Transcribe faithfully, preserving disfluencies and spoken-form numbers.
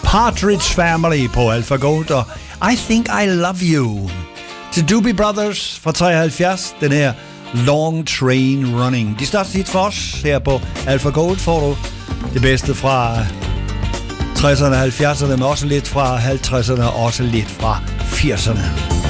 Partridge Family på Alpha Gold og I Think I Love You. Til Doobie Brothers fra treoghalvfjerds, den her Long Train Running. De største hit for os her på Alpha Gold får du det bedste fra tresserne og halvfjerdserne, men også lidt fra halvtredserne og også lidt fra firserne.